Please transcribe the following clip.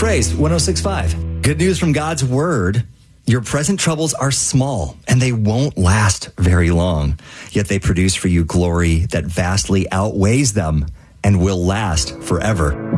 Praise 106.5. Good news from God's Word. Your present troubles are small, and they won't last very long. Yet they produce for you glory that vastly outweighs them and will last forever.